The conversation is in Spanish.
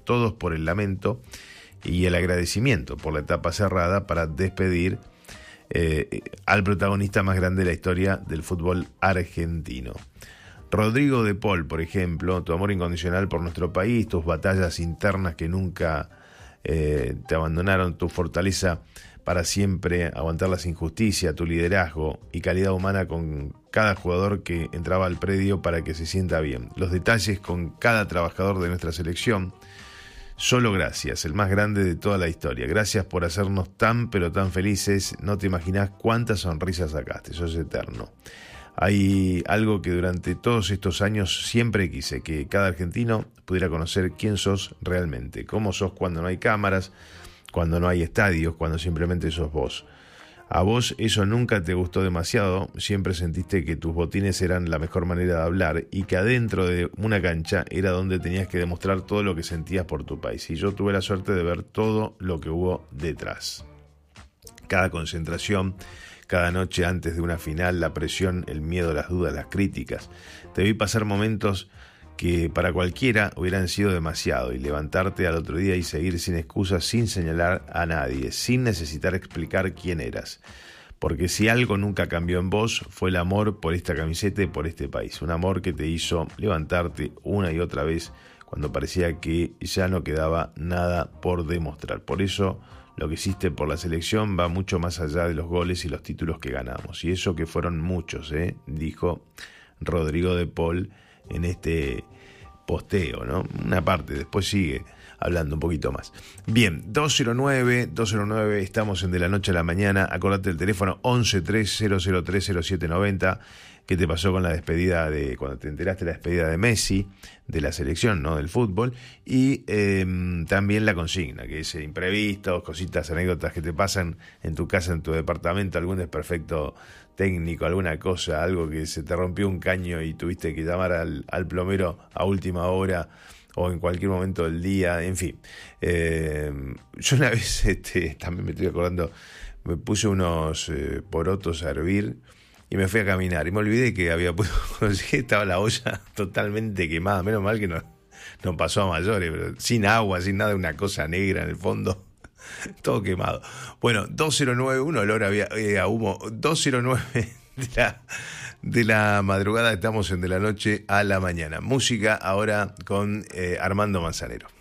todos por el lamento y el agradecimiento por la etapa cerrada para despedir al protagonista más grande de la historia del fútbol argentino. Rodrigo de Paul, por ejemplo, tu amor incondicional por nuestro país, tus batallas internas que nunca te abandonaron, tu fortaleza para siempre aguantar las injusticias, tu liderazgo y calidad humana con cada jugador que entraba al predio para que se sienta bien. Los detalles con cada trabajador de nuestra selección. Solo gracias, el más grande de toda la historia. Gracias por hacernos tan pero tan felices. No te imaginás cuántas sonrisas sacaste, sos eterno. Hay algo que durante todos estos años siempre quise, que cada argentino pudiera conocer quién sos realmente, cómo sos cuando no hay cámaras, cuando no hay estadios, cuando simplemente sos vos. A vos eso nunca te gustó demasiado, siempre sentiste que tus botines eran la mejor manera de hablar y que adentro de una cancha era donde tenías que demostrar todo lo que sentías por tu país. Y yo tuve la suerte de ver todo lo que hubo detrás. Cada concentración, cada noche antes de una final, la presión, el miedo, las dudas, las críticas. Te vi pasar momentos que para cualquiera hubieran sido demasiado y levantarte al otro día y seguir sin excusas, sin señalar a nadie, sin necesitar explicar quién eras. Porque si algo nunca cambió en vos fue el amor por esta camiseta y por este país. Un amor que te hizo levantarte una y otra vez cuando parecía que ya no quedaba nada por demostrar. Por eso lo que hiciste por la selección va mucho más allá de los goles y los títulos que ganamos. Y eso que fueron muchos, dijo Rodrigo de Paul en este posteo, ¿no? Una parte, después sigue hablando un poquito más. Bien, 209, estamos en De la Noche a la Mañana. Acordate del teléfono 11 3003 0790. ¿Qué te pasó con la despedida cuando te enteraste de la despedida de Messi, de la selección, ¿no? Del fútbol? Y también la consigna, que es imprevistos, cositas, anécdotas que te pasan en tu casa, en tu departamento, algún desperfecto técnico, alguna cosa, algo que se te rompió un caño y tuviste que llamar al plomero a última hora o en cualquier momento del día, en fin. Yo una vez, también me estoy acordando, me puse unos porotos a hervir y me fui a caminar y me olvidé que había puesto, estaba la olla totalmente quemada, menos mal que no pasó a mayores, pero sin agua, sin nada, una cosa negra en el fondo, todo quemado. Bueno, 209, un olor a humo, 209 de la madrugada, estamos en De la Noche a la Mañana. Música ahora con Armando Manzanero.